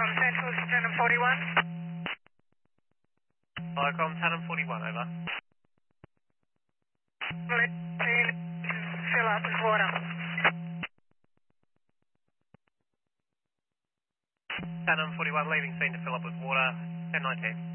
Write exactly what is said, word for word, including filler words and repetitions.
Com Central to Tandem forty-one. Hello, Com Tandem forty-one, over. Let me fill up with water. Tandem forty-one, leaving scene to fill up with water, ten nineteen.